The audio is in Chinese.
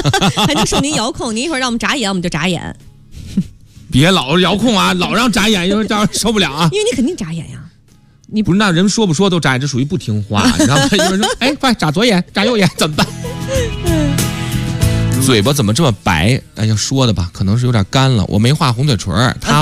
还能受您遥控，您一会儿让我们眨眼，我们就眨眼。 别老遥控啊，老让眨眼，一会儿这样受不了啊。 因为你肯定眨眼呀。 你不是那人说不说都眨眼，这属于不听话，你知道吗？有人说，哎，快眨左眼，眨右眼，怎么办？嘴巴怎么这么白？哎呀，说的吧，可能是有点干了。我没画红嘴唇，他